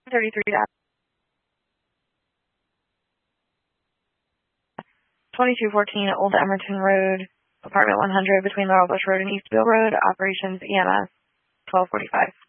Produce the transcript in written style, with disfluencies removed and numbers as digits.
33 2214 Old Emerton Road, apartment 100 between Laurel Bush Road and East Bill Road, operations EMS 1245.